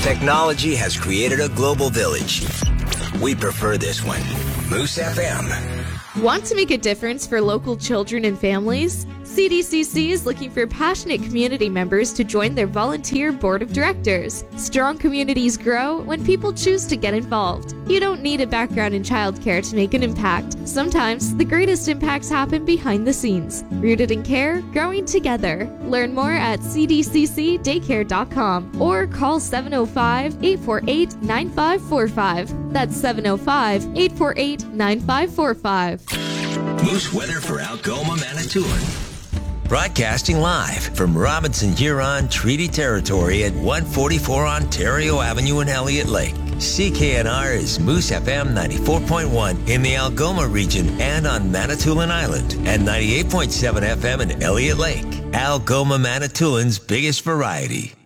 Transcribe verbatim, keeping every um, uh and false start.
Technology has created a global village. We prefer this one. Moose F M. Want to make a difference for local children and families? C D C C is looking for passionate community members to join their volunteer board of directors. Strong communities grow when people choose to get involved. You don't need a background in childcare to make an impact. Sometimes the greatest impacts happen behind the scenes. Rooted in care, growing together. Learn more at c d c c daycare dot com or call seven oh five, eight four eight, nine five four five. That's seven oh five, eight four eight, nine five four five. Moose weather for Algoma, Manitoulin. Broadcasting live from Robinson Huron Treaty Territory at one forty-four Ontario Avenue in Elliott Lake. C K N R is Moose F M ninety-four point one in the Algoma region and on Manitoulin Island, and ninety-eight point seven F M in Elliott Lake. Algoma, Manitoulin's biggest variety.